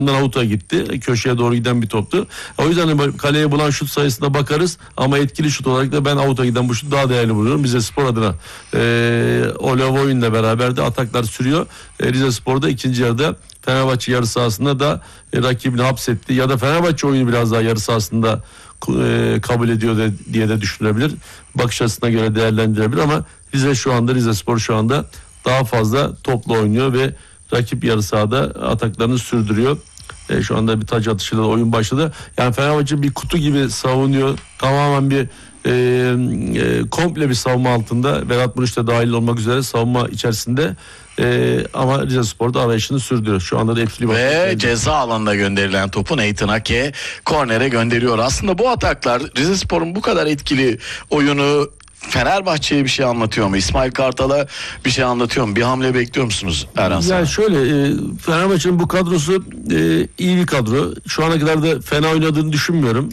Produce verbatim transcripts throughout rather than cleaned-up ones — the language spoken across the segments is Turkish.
avuta gitti. Köşeye doğru giden bir toptu. O yüzden kaleye bulan şut sayısına bakarız ama etkili şut olarak da ben avuta giden bu şutu daha değerli buluyorum. Rizespor adına e, Olavoy'unla beraber de ataklar sürüyor. E, Rizespor'da ikinci yarıda Fenerbahçe yarı sahasında da e, rakibini hapsetti ya da Fenerbahçe oyunu biraz daha yarı sahasında e, kabul ediyor de, diye de düşünülebilir. Bakış açısına göre değerlendirebilir ama Rize şu anda Rizespor şu anda daha fazla topla oynuyor ve rakip yarı sahada ataklarını sürdürüyor. E, şu anda bir taç atışıyla oyun başladı. Yani Fenerbahçe bir kutu gibi savunuyor. Tamamen bir e, e, komple bir savunma altında. Vedat Muriç de dahil olmak üzere savunma içerisinde. E, ama Rizespor da arayışını sürdürüyor. Şu anda da etkili ve bakıyor. ceza alanına gönderilen topu Nathan Ake kornere gönderiyor. Aslında bu ataklar Rizespor'un bu kadar etkili oyunu Fenerbahçe'ye bir şey anlatıyor mu? İsmail Kartal'a bir şey anlatıyor mu? Bir hamle bekliyor musunuz Erhan? Yani şöyle e, Fenerbahçe'nin bu kadrosu e, iyi bir kadro. Şu ana kadar da fena oynadığını düşünmüyorum.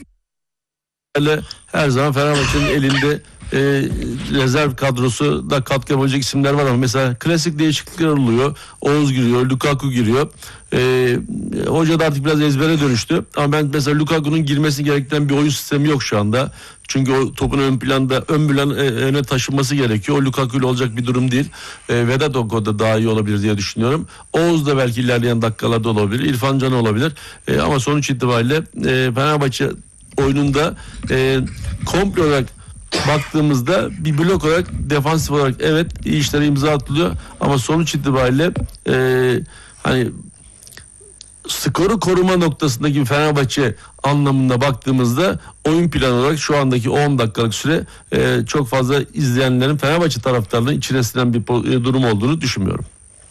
Her zaman Fenerbahçe'nin elinde e, rezerv kadrosu da katkı yapacak isimler var ama mesela klasik değişiklikler oluyor. Oğuz giriyor, Lukaku giriyor. E, hoca da artık biraz ezbere dönüştü. Ama ben mesela Lukaku'nun girmesi gerektiren bir oyun sistemi yok şu anda. Çünkü o topun ön planda ön plan e, öne taşınması gerekiyor. O Lukaku ile olacak bir durum değil. E, Vedat o da daha iyi olabilir diye düşünüyorum. Oğuz da belki ilerleyen dakikalarda olabilir. İrfan Can olabilir. E, ama sonuç itibariyle e, Fenerbahçe oyununda e, komple olarak baktığımızda bir blok olarak defansif olarak evet iyi işlere imza atılıyor ama sonuç itibariyle e, hani skoru koruma noktasındaki Fenerbahçe anlamında baktığımızda oyun planı olarak şu andaki on dakikalık süre e, çok fazla izleyenlerin Fenerbahçe taraftarının içine sinen bir durum olduğunu düşünmüyorum.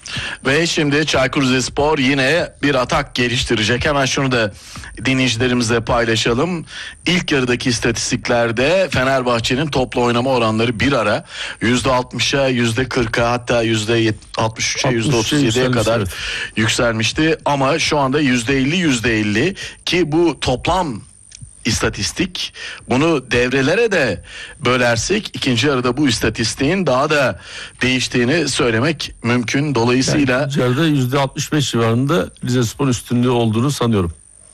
Ve şimdi Çaykur Rizespor yine bir atak geliştirecek. Hemen şunu da dinleyicilerimizle paylaşalım. İlk yarıdaki istatistiklerde Fenerbahçe'nin toplu oynama oranları bir ara yüzde altmışa, yüzde kırka hatta yüzde altmış üçe, yüzde otuz yediye kadar evet. yükselmişti. Ama şu anda yüzde elli, yüzde elli ki bu toplam İstatistik. Bunu devrelere de bölersek ikinci yarıda bu istatistiğin daha da değiştiğini söylemek mümkün. Dolayısıyla yani ikinci yarıda yüzde altmış beş civarında Rizespor üstünlüğü olduğunu sanıyorum.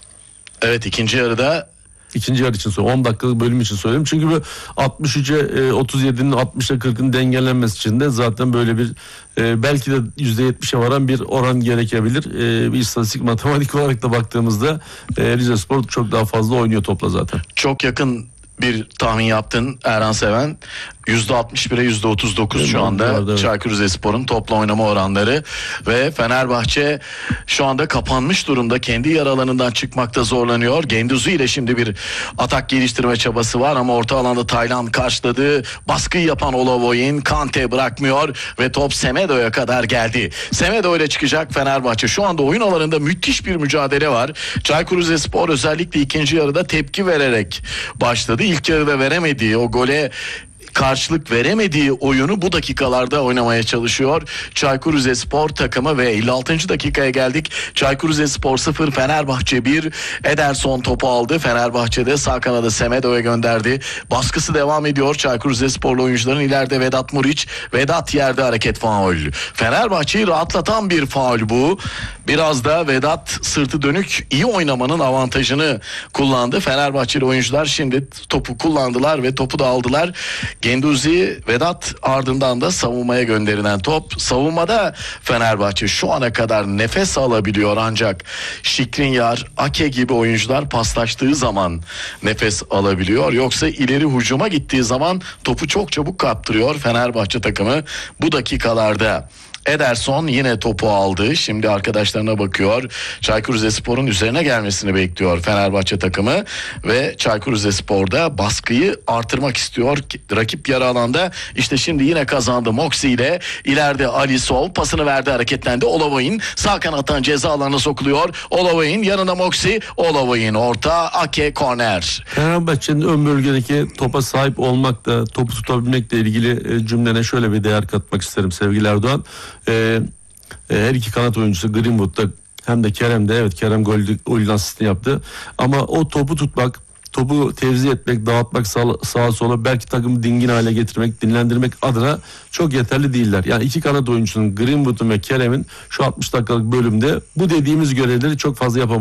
Evet, ikinci yarıda İkinci yarı için söylüyorum. on dakikalık bölüm için söylüyorum. Çünkü bu altmış üçe otuz yedinin altmışa kırkın dengelenmesi için de zaten böyle bir e, belki de yüzde yetmişe varan bir oran gerekebilir. E, bir istatistik matematik olarak da baktığımızda e, Rizespor çok daha fazla oynuyor topla zaten. Çok yakın bir tahmin yaptın Erhan Seven. yüzde altmış bire yüzde otuz dokuz evet, şu anda evet. Çaykur Rizespor'un topla oynama oranları ve Fenerbahçe şu anda kapanmış durumda. Kendi yer alanından çıkmakta zorlanıyor. Genduzi ile şimdi bir atak geliştirme çabası var ama orta alanda Taylan karşıladı. Baskıyı yapan Olavoy'un Kante bırakmıyor ve top Semedo'ya kadar geldi. Semedo ile çıkacak Fenerbahçe. Şu anda oyun alanında müthiş bir mücadele var. Çaykur Rizespor özellikle ikinci yarıda tepki vererek başladı. İlk yarıda veremediği o gole karşılık veremediği oyunu bu dakikalarda oynamaya çalışıyor Çaykur Rizespor takımı ve elli altıncı dakikaya geldik. Çaykur Rizespor sıfır, Fenerbahçe bir. Ederson topu aldı. Fenerbahçe'de sağ kanadı Semedo'ya gönderdi. Baskısı devam ediyor. Çaykur Rizesporlu oyuncuların ileride Vedat Muriç. Vedat yerde hareket faul. Fenerbahçe'yi rahatlatan bir faul bu. Biraz da Vedat sırtı dönük iyi oynamanın avantajını kullandı. Fenerbahçeli oyuncular şimdi topu kullandılar ve topu da aldılar. Genduzi, Vedat ardından da savunmaya gönderilen top. Savunmada Fenerbahçe şu ana kadar nefes alabiliyor ancak Şikrinyar, Ake gibi oyuncular paslaştığı zaman nefes alabiliyor. Yoksa ileri hücuma gittiği zaman topu çok çabuk kaptırıyor Fenerbahçe takımı bu dakikalarda. Ederson yine topu aldı. Şimdi arkadaşlarına bakıyor. Çaykur Rizespor'un üzerine gelmesini bekliyor Fenerbahçe takımı ve Çaykur Rizespor'da baskıyı artırmak istiyor. Rakip yarı alanda işte şimdi yine kazandı Moxie ile. İleride Ali Sol pasını verdi, hareketlendi. Olavoy'un sağ kanattan ceza alanına sokuluyor. Olavoy'un yanında Moxie. Olavoy'un orta, Ake korner. Fenerbahçe'nin ön bölgedeki topa sahip olmakla, topu tutabilmekle ilgili cümlene şöyle bir değer katmak isterim sevgili Erdoğan. Ee, her iki kanat oyuncusu Greenwood'da hem de Kerem'de, evet Kerem golü, golün asistini yaptı ama o topu tutmak, topu tevzi etmek, dağıtmak sağa, sağa sola, belki takımı dingin hale getirmek, dinlendirmek adına çok yeterli değiller. Yani iki kanat oyuncusunun, Greenwood'un ve Kerem'in şu altmış dakikalık bölümde bu dediğimiz görevleri çok fazla yapamadı.